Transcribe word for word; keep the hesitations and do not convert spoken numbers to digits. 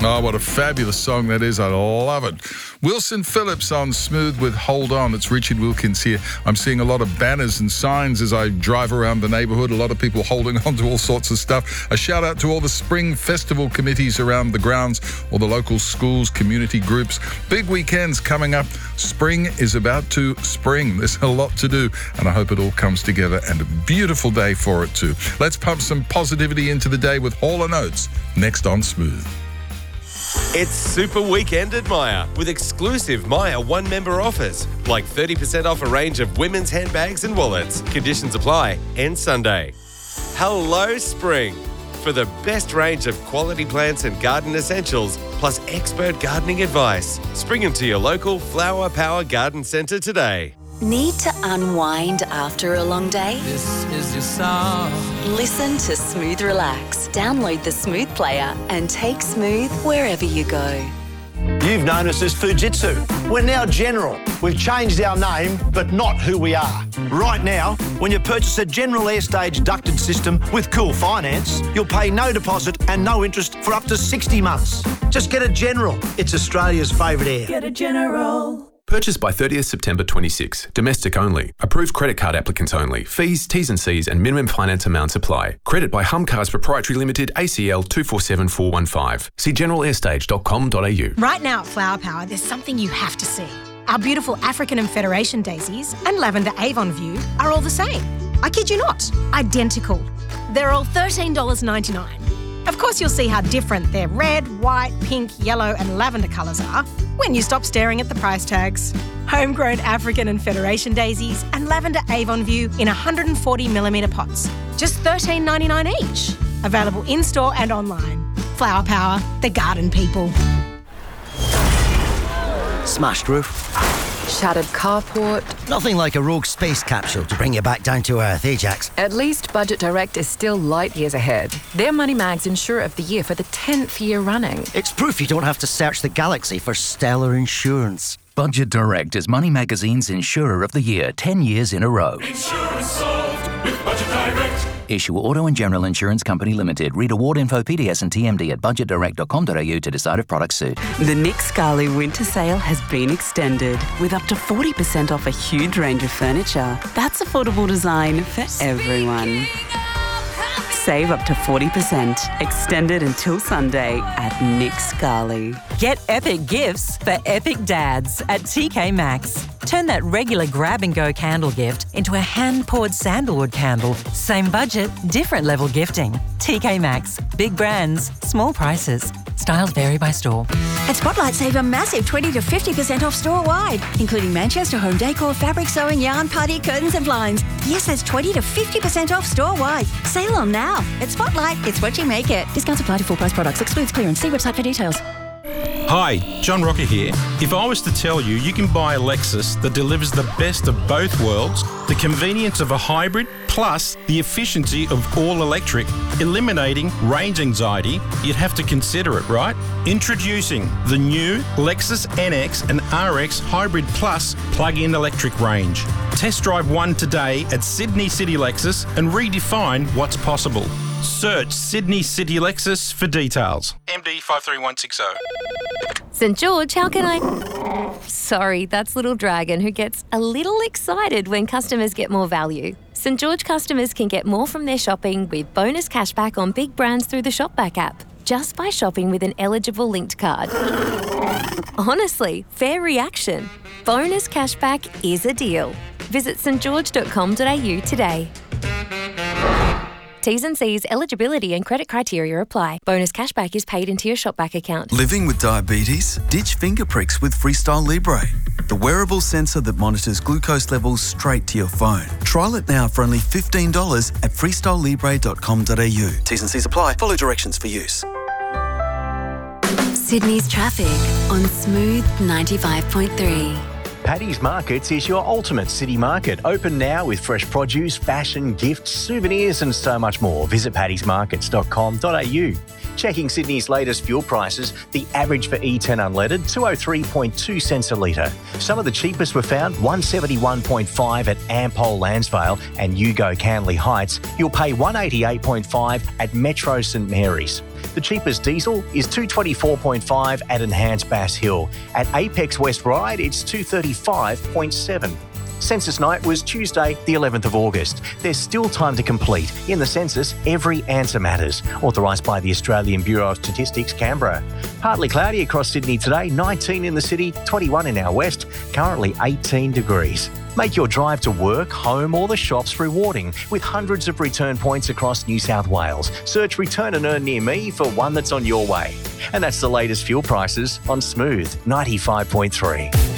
Oh, what a fabulous song that is. I love it. Wilson Phillips on Smooth with Hold On. It's Richard Wilkins here. I'm seeing a lot of banners and signs as I drive around the neighbourhood. A lot of people holding on to all sorts of stuff. A shout out to all the Spring Festival committees around the grounds, all the local schools, community groups. Big weekends coming up. Spring is about to spring. There's a lot to do, and I hope it all comes together, and a beautiful day for it too. Let's pump some positivity into the day with Hall and Oates next on Smooth. It's Super Weekend at Myer with exclusive Myer one-member offers, like thirty percent off a range of women's handbags and wallets. Conditions apply. End Sunday. Hello, Spring. For the best range of quality plants and garden essentials, plus expert gardening advice, spring into your local Flower Power Garden Centre today. Need to unwind after a long day? This is your song. Listen to Smooth Relax. Download the Smooth player and take Smooth wherever you go. You've known us as Fujitsu. We're now General. We've changed our name, but not who we are. Right now, when you purchase a General Airstage ducted system with Cool Finance, you'll pay no deposit and no interest for up to sixty months. Just get a General. It's Australia's favourite air. Get a General. Purchased by thirtieth September twenty-six. Domestic only. Approved credit card applicants only. Fees, T's and C's and minimum finance amounts apply. Credit by Humcars Proprietary Limited, A C L two four seven four one five. See general airstage dot com dot a u. Right now at Flower Power, there's something you have to see. Our beautiful African and Federation daisies and lavender Avon View are all the same. I kid you not, identical. They're all thirteen dollars ninety-nine. Of course, you'll see how different their red, white, pink, yellow and lavender colours are when you stop staring at the price tags. Homegrown African and Federation daisies and lavender Avon View in one hundred forty millimetre pots. Just thirteen ninety-nine each. Available in-store and online. Flower Power, the garden people. Smashed roof. Shattered carport. Nothing like a rogue space capsule to bring you back down to earth, eh, Jax? At least Budget Direct is still light years ahead. They're Money Mag's Insurer of the Year for the tenth year running. It's proof you don't have to search the galaxy for stellar insurance. Budget Direct is Money Magazine's Insurer of the Year, ten years in a row. Insurance solved with Budget Direct. Issue Auto and General Insurance Company Limited. Read award info, P D S and T M D at budget direct dot com dot a u to decide if products suit. The Nick Scali winter sale has been extended with up to forty percent off a huge range of furniture. That's affordable design for everyone. Save up to forty percent. Extended until Sunday at Nick Scali. Get epic gifts for epic dads at T K Maxx. Turn that regular grab-and-go candle gift into a hand-poured sandalwood candle. Same budget, different level gifting. T K Maxx. Big brands, small prices. Styles vary by store. At Spotlight, save a massive twenty to fifty percent off store-wide, including Manchester home decor, fabric sewing, yarn, party, curtains and blinds. Yes, that's twenty to fifty percent off store-wide. Sale on now. At Spotlight, it's what you make it. Discounts apply to full-price products. Excludes clearance. See website for details. Hi, John Rocker here. If I was to tell you you can buy a Lexus that delivers the best of both worlds, the convenience of a hybrid plus the efficiency of all electric, eliminating range anxiety, you'd have to consider it, right? Introducing the new Lexus N X and R X Hybrid Plus plug-in electric range. Test drive one today at Sydney City Lexus and redefine what's possible. Search Sydney City Lexus for details. M D five three one six zero. St George, how can I... Sorry, that's Little Dragon, who gets a little excited when customers get more value. St George customers can get more from their shopping with bonus cashback on big brands through the Shopback app, just by shopping with an eligible linked card. Honestly, fair reaction. Bonus cashback is a deal. Visit st george dot com dot a u today. T's and C's, eligibility and credit criteria apply. Bonus cashback is paid into your Shopback account. Living with diabetes? Ditch finger pricks with Freestyle Libre, the wearable sensor that monitors glucose levels straight to your phone. Trial it now for only fifteen dollars at freestyle libre dot com dot a u. T's and C's apply. Follow directions for use. Sydney's traffic on Smooth ninety-five point three. Paddy's Markets is your ultimate city market. Open now with fresh produce, fashion, gifts, souvenirs and so much more. Visit paddys markets dot com dot a u. Checking Sydney's latest fuel prices, the average for E ten unleaded, two oh three point two cents a litre. Some of the cheapest were found, one seventy-one point five at Ampol Lansvale and Yugo Canley Heights. You'll pay one eighty-eight point five at Metro St Mary's. The cheapest diesel is two twenty-four point five at Enhanced Bass Hill. At Apex West Ryde, it's two thirty-five point seven. Census night was Tuesday, the eleventh of August. There's still time to complete. In the census, every answer matters. Authorised by the Australian Bureau of Statistics, Canberra. Partly cloudy across Sydney today, nineteen in the city, twenty-one in our west, currently eighteen degrees. Make your drive to work, home or the shops rewarding with hundreds of return points across New South Wales. Search Return and Earn near me for one that's on your way. And that's the latest fuel prices on Smooth ninety-five point three.